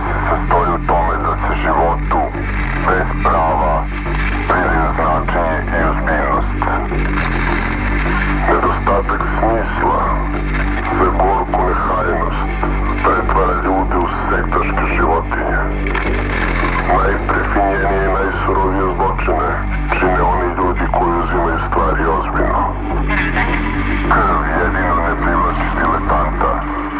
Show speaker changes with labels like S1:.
S1: se sastoji u tome da se životu bez prava